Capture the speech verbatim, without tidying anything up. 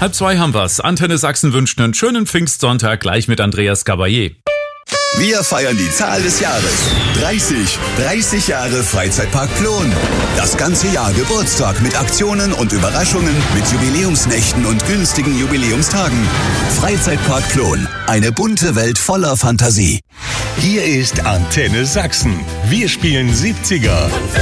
Halb zwei haben wir's. Antenne Sachsen wünscht einen schönen Pfingstsonntag gleich mit Andreas Gabalier. Wir feiern die Zahl des Jahres. dreißig. dreißig Jahre Freizeitpark Plon. Das ganze Jahr Geburtstag mit Aktionen und Überraschungen, mit Jubiläumsnächten und günstigen Jubiläumstagen. Freizeitpark Plon. Eine bunte Welt voller Fantasie. Hier ist Antenne Sachsen. Wir spielen siebziger.